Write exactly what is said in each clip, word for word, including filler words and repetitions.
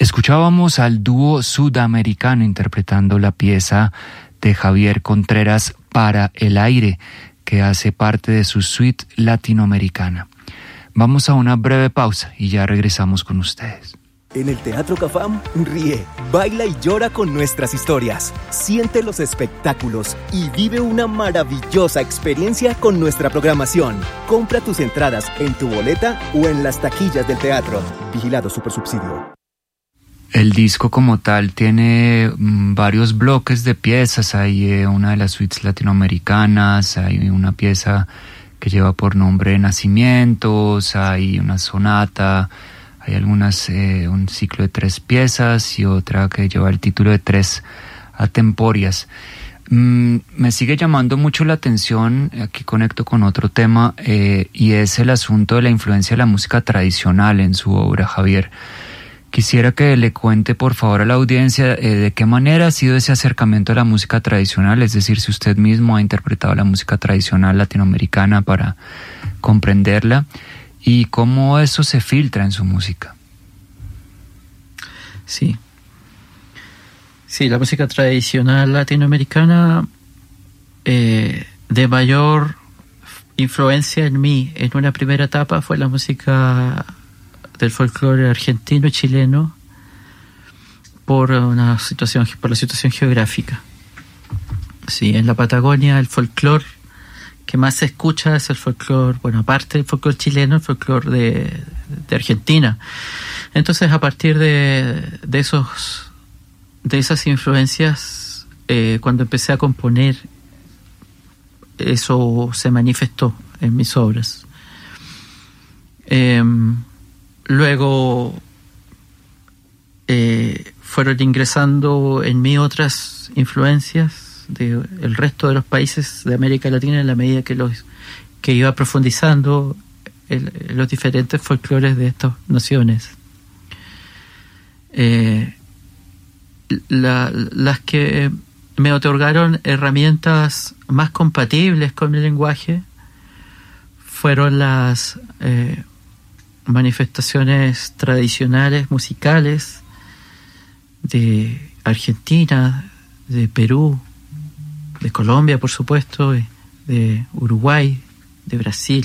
Escuchábamos al dúo sudamericano interpretando la pieza de Javier Contreras, Para el aire, que hace parte de su suite latinoamericana. Vamos a una breve pausa y ya regresamos con ustedes. En el Teatro Cafam, ríe, baila y llora con nuestras historias. Siente los espectáculos y vive una maravillosa experiencia con nuestra programación. Compra tus entradas en tu boleta o en las taquillas del teatro. Vigilado Supersubsidio. El disco como tal tiene mm, varios bloques de piezas. Hay eh, una de las suites latinoamericanas, hay una pieza que lleva por nombre Nacimientos, hay una sonata, hay algunas, eh, un ciclo de tres piezas y otra que lleva el título de Tres Atemporias. Mm, me sigue llamando mucho la atención, aquí conecto con otro tema, eh, y es el asunto de la influencia de la música tradicional en su obra, Javier. Quisiera que le cuente, por favor, a la audiencia eh, de qué manera ha sido ese acercamiento a la música tradicional, es decir, si usted mismo ha interpretado la música tradicional latinoamericana para comprenderla, y cómo eso se filtra en su música. Sí. Sí, la música tradicional latinoamericana eh, de mayor influencia en mí en una primera etapa fue la música del folclore argentino y chileno por una situación, por la situación geográfica. Sí, en la Patagonia el folclore que más se escucha es el folclore, bueno, aparte del folclore chileno, el folclore de, de Argentina. Entonces, a partir de, de esos, de esas influencias, eh, cuando empecé a componer, eso se manifestó en mis obras. Eh, luego eh, fueron ingresando en mí otras influencias del resto de los países de América Latina en la medida que los que iba profundizando el, los diferentes folclores de estas naciones. Eh, la, las que me otorgaron herramientas más compatibles con el lenguaje fueron las eh, manifestaciones tradicionales musicales de Argentina, de Perú, de Colombia, por supuesto, de Uruguay, de Brasil,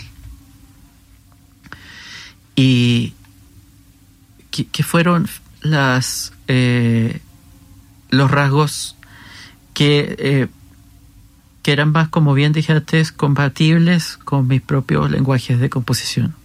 y que, que fueron las eh, los rasgos que eh, que eran más, como bien dije antes, compatibles con mis propios lenguajes de composición.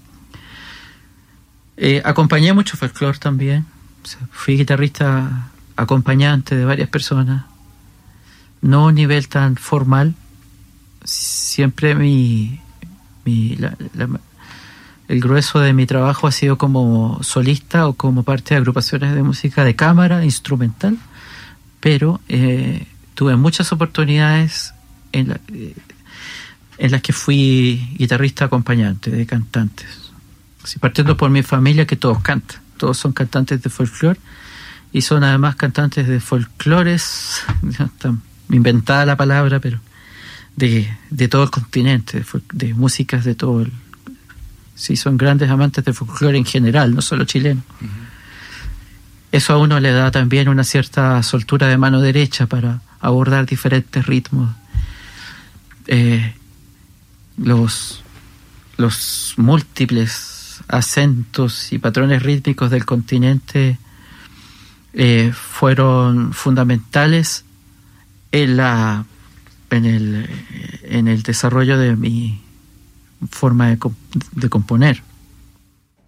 Eh, acompañé mucho folclore también, o sea, fui guitarrista acompañante de varias personas. No a un nivel tan formal. Siempre mi, mi la, la, el grueso de mi trabajo ha sido como solista o como parte de agrupaciones de música de cámara, instrumental, pero eh, tuve muchas oportunidades en, la, eh, en las que fui guitarrista acompañante de cantantes. Sí, partiendo por mi familia, que todos cantan, todos son cantantes de folclore y son además cantantes de folclores, inventada la palabra, pero de, de todo el continente, de, de músicas de todo el... Sí, son grandes amantes de folclore en general, no solo chileno. Uh-huh. Eso a uno le da también una cierta soltura de mano derecha para abordar diferentes ritmos. Eh, los, los múltiples acentos y patrones rítmicos del continente eh, fueron fundamentales en la en el en el desarrollo de mi forma de, de componer.